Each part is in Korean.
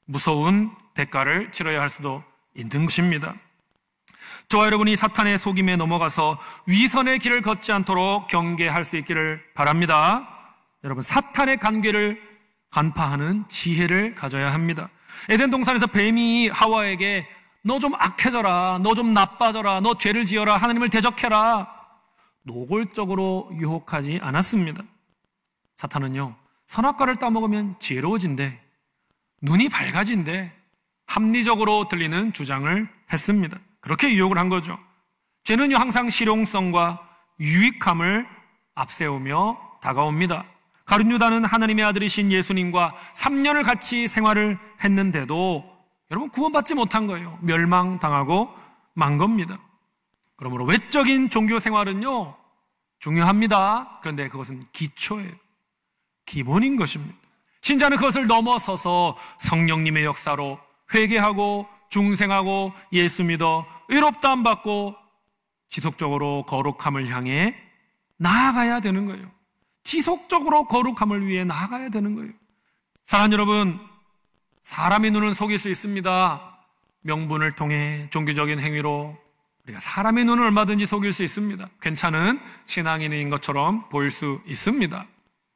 무서운 대가를 치러야 할 수도 있는 것입니다. 저와 여러분이 사탄의 속임에 넘어가서 위선의 길을 걷지 않도록 경계할 수 있기를 바랍니다. 여러분, 사탄의 관계를 간파하는 지혜를 가져야 합니다. 에덴 동산에서 뱀이 하와에게 너 좀 악해져라, 너 좀 나빠져라, 너 죄를 지어라, 하나님을 대적해라, 노골적으로 유혹하지 않았습니다. 사탄은요, 선악과를 따먹으면 지혜로워진대, 눈이 밝아진대, 합리적으로 들리는 주장을 했습니다. 그렇게 유혹을 한 거죠. 죄는요, 항상 실용성과 유익함을 앞세우며 다가옵니다. 가룟 유다는 하나님의 아들이신 예수님과 3년을 같이 생활을 했는데도 여러분 구원받지 못한 거예요. 멸망당하고 만 겁니다. 그러므로 외적인 종교 생활은요, 중요합니다. 그런데 그것은 기초예요. 기본인 것입니다. 신자는 그것을 넘어서서 성령님의 역사로 회개하고 중생하고 예수 믿어 의롭다함 받고 지속적으로 거룩함을 향해 나아가야 되는 거예요. 지속적으로 거룩함을 위해 나아가야 되는 거예요. 사랑하는 여러분, 사람의 눈은 속일 수 있습니다. 명분을 통해 종교적인 행위로 우리가 사람의 눈을 얼마든지 속일 수 있습니다. 괜찮은 신앙인인 것처럼 보일 수 있습니다.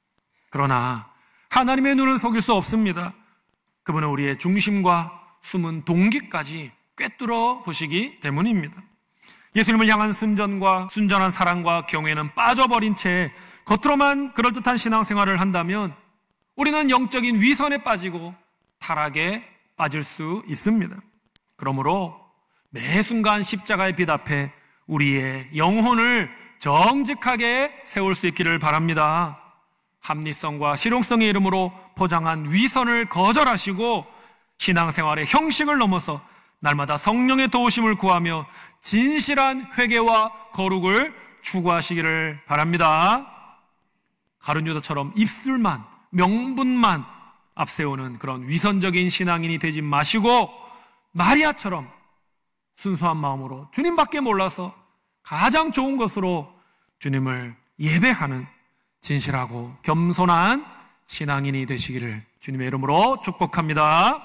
그러나 하나님의 눈은 속일 수 없습니다. 그분은 우리의 중심과 숨은 동기까지 꿰뚫어 보시기 때문입니다. 예수님을 향한 순전한 사랑과 경외는 빠져버린 채 겉으로만 그럴듯한 신앙생활을 한다면 우리는 영적인 위선에 빠지고 타락에 빠질 수 있습니다. 그러므로 매 순간 십자가의 빛 앞에 우리의 영혼을 정직하게 세울 수 있기를 바랍니다. 합리성과 실용성의 이름으로 포장한 위선을 거절하시고 신앙생활의 형식을 넘어서 날마다 성령의 도우심을 구하며 진실한 회개와 거룩을 추구하시기를 바랍니다. 가룟 유다처럼 입술만, 명분만 앞세우는 그런 위선적인 신앙인이 되지 마시고 마리아처럼 순수한 마음으로 주님밖에 몰라서 가장 좋은 것으로 주님을 예배하는 진실하고 겸손한 신앙인이 되시기를 주님의 이름으로 축복합니다.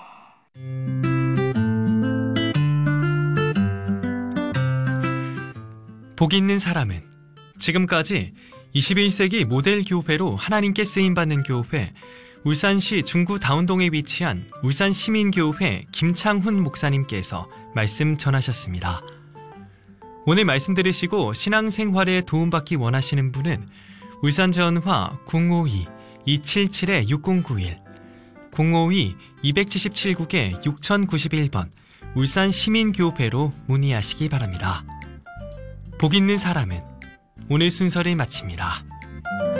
복이 있는 사람은 지금까지 21세기 모델 교회로 하나님께 쓰임받는 교회 울산시 중구 다운동에 위치한 울산시민교회 김창훈 목사님께서 말씀 전하셨습니다. 오늘 말씀 들으시고 신앙생활에 도움받기 원하시는 분은 울산전화 052-277-6091 052-277국에 6091번 울산시민교회로 문의하시기 바랍니다. 복 있는 사람은 오늘 순서를 마칩니다.